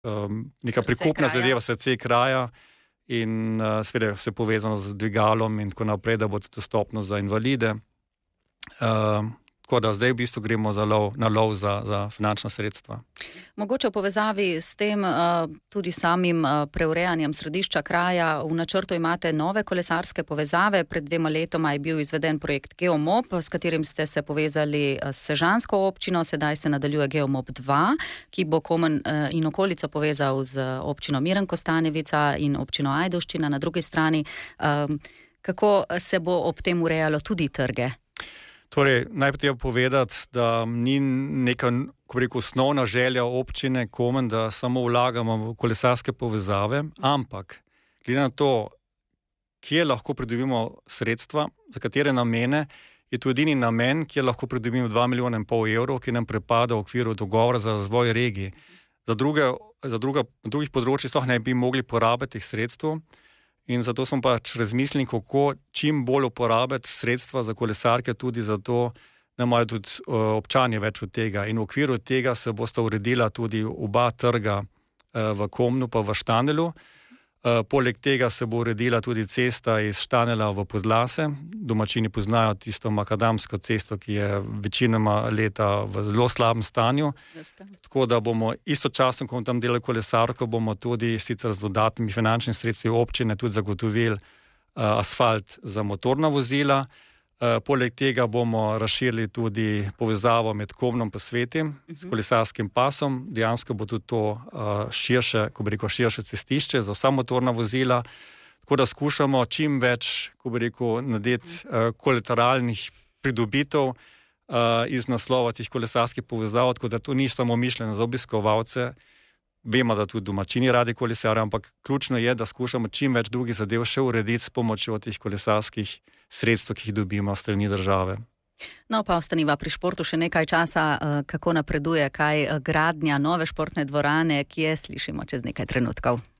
neka prikupna zadeva, srce kraja in seveda vse povezano z dvigalom in tako naprej, da bo to dostopno za invalide. Tako da zdaj v bistvu gremo na lov za finančna sredstva. Mogoče v povezavi s tem tudi samim preurejanjem središča kraja v načrtu imate nove kolesarske povezave. Pred 2 letoma je bil izveden projekt Geomob, s katerim ste se povezali s sežansko občino, sedaj se nadaljuje Geomob 2, ki bo Komen in okolico povezal z občino Miren-Kostanjevica in občino Ajdovščina na drugi strani. Kako se bo ob tem urejalo tudi trge? Torej, najprej treba povedati, da ni neka, ko bi rekel, osnovna želja občine Komen, da samo vlagamo v kolesarske povezave, ampak glede na to, kje lahko pridobimo sredstva, za katere namene, je to edini namen, kjer lahko pridobimo 2,5 milijona evrov, ki nam pripada v okviru dogovora za razvoj regij. Na drugih področjih sploh ne bi mogli porabiti teh sredstev. In zato smo pač razmislili, kako čim bolj uporabiti sredstva za kolesarke, tudi zato, da imajo tudi občani več od tega. In v okviru tega se bosta uredila tudi oba trga v Komnu pa v Štanjelu. Poleg tega se bo uredila tudi cesta iz Štanjela v Podlase. Domačini poznajo tisto makadamsko cesto, ki je večinoma leta v zelo slabem stanju. Tako da bomo istočasno, ko bomo tam delali kolesarko, bomo tudi sicer z dodatnimi finančnimi sredstvi občine tudi zagotovili asfalt za motorna vozila. Poleg tega bomo razširili tudi povezavo med Komnom pa Svetim s kolesarskim pasom. Dejansko bo tudi to širše cestišče za vsa motorna vozila. Tako da skušamo čim več, narediti kolateralnih pridobitev iz naslova tih kolesarskih povezav, tako da to ni samo mišljeno za obiskovalce. Vemo, da tudi domačini radi kolesarja, ampak ključno je, da skušamo čim več drugih zadev še urediti s pomočjo teh kolesarskih sredstev, ki jih dobimo strani države. No, pa ostaniva pri športu še nekaj časa, kako napreduje, kaj gradnja nove športne dvorane, kje slišimo čez nekaj trenutkov.